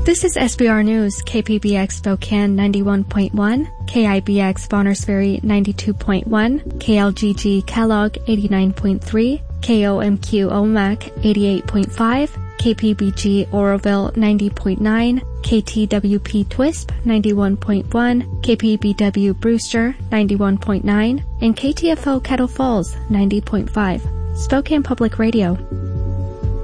This is SBR News, KPBX Spokane 91.1, KIBX Bonners Ferry 92.1, KLGG Kellogg 89.3, KOMQ Omak 88.5, KPBG Oroville 90.9, KTWP Twisp 91.1, KPBW Brewster 91.9, and KTFO Kettle Falls 90.5. Spokane Public Radio.